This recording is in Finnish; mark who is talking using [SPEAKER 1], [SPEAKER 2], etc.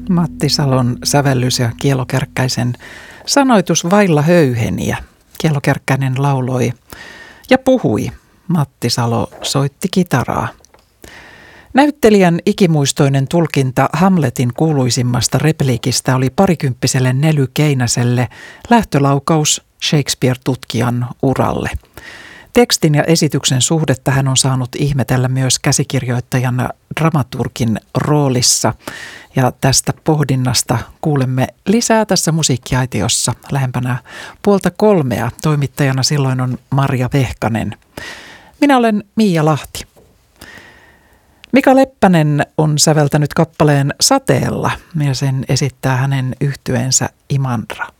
[SPEAKER 1] Matti Salon sävellys ja Kielo Kärkkäisen sanoitus vailla höyheniä. Kielo Kärkkäinen lauloi ja puhui. Matti Salo soitti kitaraa. Näyttelijän ikimuistoinen tulkinta Hamletin kuuluisimmasta repliikistä oli parikymppiselle Nely Keinäselle lähtölaukaus Shakespeare-tutkijan uralle. Tekstin ja esityksen suhdetta hän on saanut ihmetellä myös käsikirjoittajan dramaturgin roolissa. Ja tästä pohdinnasta kuulemme lisää tässä Musiikkiaitiossa lähempänä 2:30. Toimittajana silloin on Marja Vehkanen. Minä olen Miia Lahti. Mika Leppänen on säveltänyt kappaleen Sateella ja sen esittää hänen yhtyeensä Imandra.